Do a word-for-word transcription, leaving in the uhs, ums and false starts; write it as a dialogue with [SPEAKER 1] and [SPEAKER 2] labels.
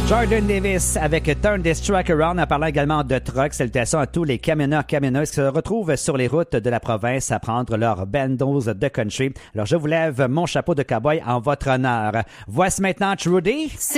[SPEAKER 1] Jordan Davis avec Turn This Truck Around en parlant également de trucks. Salutations à tous les camionneurs, camionneuses qui se retrouvent sur les routes de la province à prendre leur bandos de country. Alors je vous lève mon chapeau de cowboy en votre honneur. Voici maintenant Trudy.